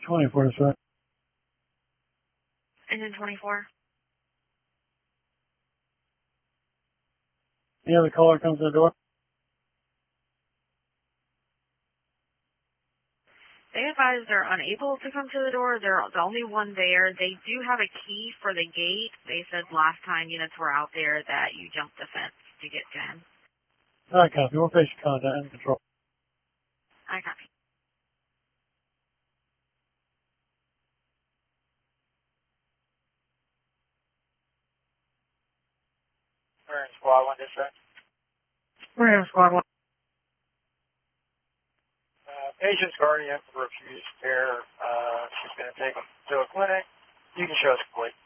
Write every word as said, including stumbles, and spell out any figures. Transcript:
twenty-four, sir. Engine twenty-four. Any other caller comes to the door? They advise they're unable to come to the door. They're the only one there. They do have a key for the gate. They said last time units were out there that you jumped the fence to get to him. I copy. We'll face contact and control. I copy. We're in squad one dispatch. We're in squad one. Uh, patient's guardian refused care. Uh, she's going to take him to a clinic. You can show us complete.